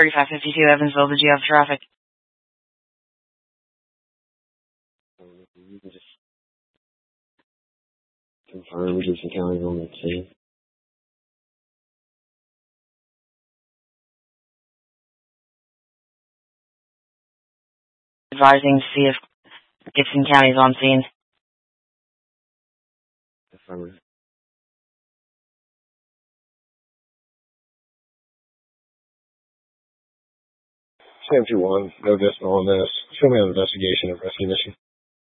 3552 Evansville, did you have traffic? You can just confirm Gibson County's on the scene. Advising to see if Gibson County's on scene. Affirmative. Sam 2-1, no decimal on this. Show me an investigation of rescue mission.